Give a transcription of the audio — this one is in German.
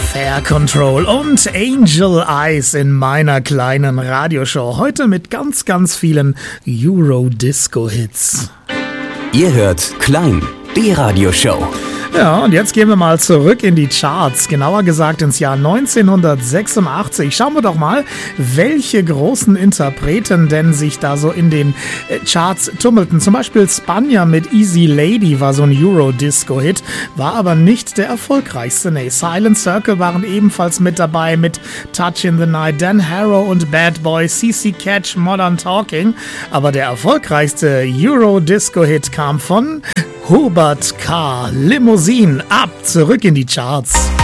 Fair Control und Angel Eyes in meiner kleinen Radioshow. Heute mit ganz, ganz vielen Euro-Disco-Hits. Ihr hört Klein, die Radioshow. Ja, und jetzt gehen wir mal zurück in die Charts, genauer gesagt ins Jahr 1986. Schauen wir doch mal, welche großen Interpreten denn sich da so in den Charts tummelten. Zum Beispiel Spanja mit Easy Lady war so ein Euro-Disco-Hit, war aber nicht der erfolgreichste. Nee, Silent Circle waren ebenfalls mit dabei mit Touch in the Night, Dan Harrow und Bad Boy, CC Catch, Modern Talking. Aber der erfolgreichste Euro-Disco-Hit kam von Hubert K. Limousine, ab, zurück in die Charts.